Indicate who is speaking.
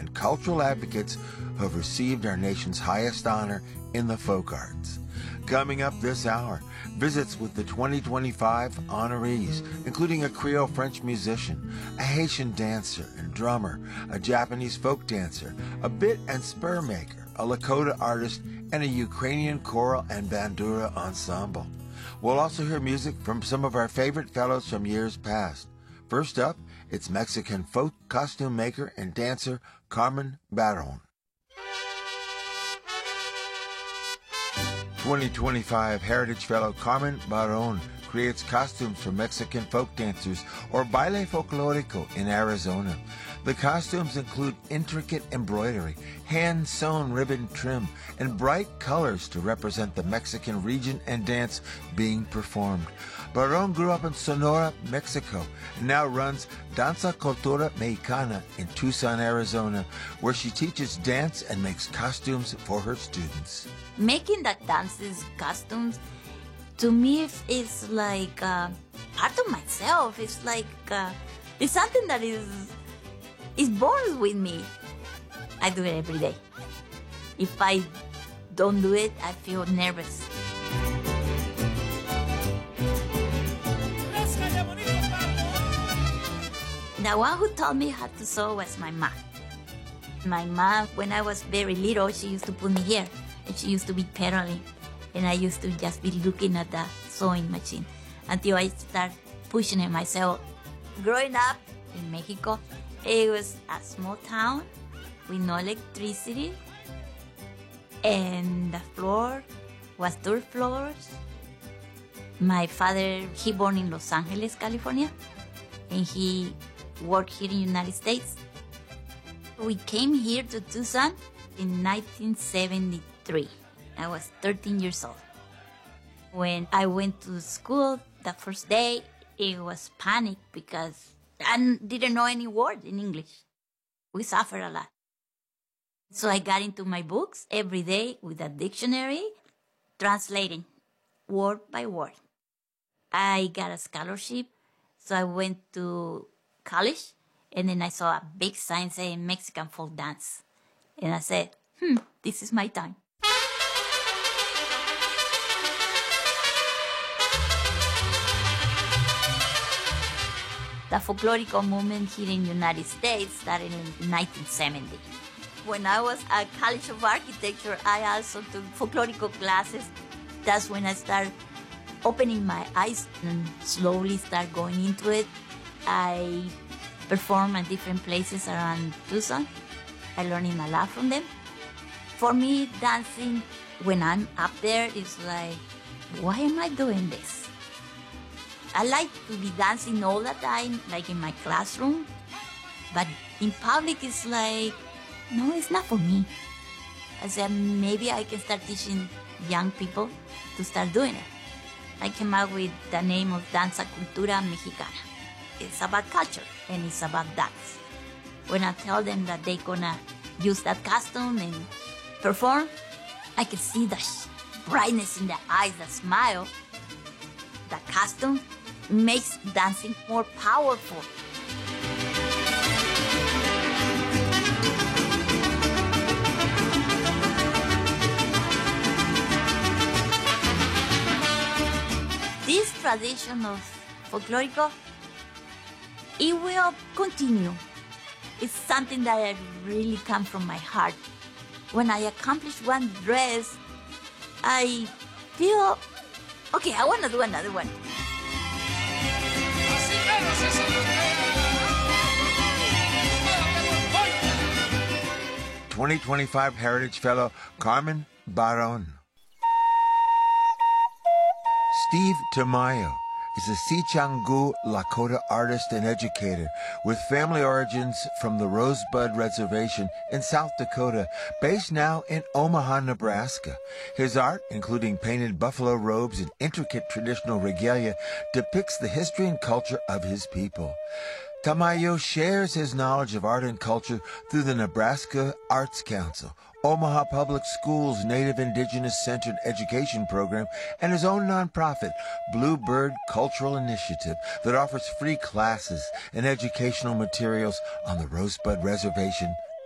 Speaker 1: and cultural advocates who have received our nation's highest honor in the folk arts. Coming up this hour, visits with the 2025 honorees, including a Creole French musician, a Haitian dancer and drummer, a Japanese folk dancer, a bit and spur maker, a Lakota artist, and a Ukrainian choral and bandura ensemble. We'll also hear music from some of our favorite fellows from years past. First up, it's Mexican folk costume maker and dancer Carmen Barron. 2025 Heritage Fellow Carmen Barron creates costumes for Mexican folk dancers or baile folklorico in Arizona. The costumes include intricate embroidery, hand-sewn ribbon trim, and bright colors to represent the Mexican region and dance being performed. Barron grew up in Sonora, Mexico, and now runs Danza Cultura Mexicana in Tucson, Arizona, where she teaches dance and makes costumes for her students.
Speaker 2: Making the dances, costumes, to me is like part of myself. It's like it's something that is born with me. I do it every day. If I don't do it, I feel nervous. The one who taught me how to sew was my mom. My mom, when I was very little, she used to put me here, and she used to be pedaling, and I used to just be looking at the sewing machine until I start pushing it myself. Growing up in Mexico, it was a small town with no electricity, and the floor was dirt floors. My father, he born in Los Angeles, California, and he worked here in the United States. We came here to Tucson in 1973. I was 13 years old. When I went to school the first day, it was panic because I didn't know any word in English. We suffered a lot. So I got into my books every day with a dictionary, translating word by word. I got a scholarship, so I went to college, and then I saw a big sign saying Mexican folk dance. And I said, this is my time. The folklorico movement here in the United States started in 1970. When I was at College of Architecture, I also took folklorico classes. That's when I started opening my eyes and slowly start going into it. I perform at different places around Tucson. I learning a lot from them. For me, dancing, when I'm up there, is like, why am I doing this? I like to be dancing all the time, like in my classroom. But in public, it's like, no, it's not for me. I said, maybe I can start teaching young people to start doing it. I came up with the name of Danza Cultura Mexicana. It's about culture, and it's about dance. When I tell them that they're gonna use that costume and perform, I can see the brightness in their eyes, the smile. The costume makes dancing more powerful. This tradition of folklorico, it will continue. It's something that really comes from my heart. When I accomplish one dress, I feel, okay, I want to do another one.
Speaker 1: 2025 Heritage Fellow Carmen Barron. Steve Tamayo is a Sicangu Lakota artist and educator with family origins from the Rosebud Reservation in South Dakota, based now in Omaha, Nebraska. His art, including painted buffalo robes and intricate traditional regalia, depicts the history and culture of his people. Tamayo shares his knowledge of art and culture through the Nebraska Arts Council, Omaha Public Schools' Native Indigenous-Centered Education Program, and his own nonprofit, Bluebird Cultural Initiative, that offers free classes and educational materials on the Rosebud Reservation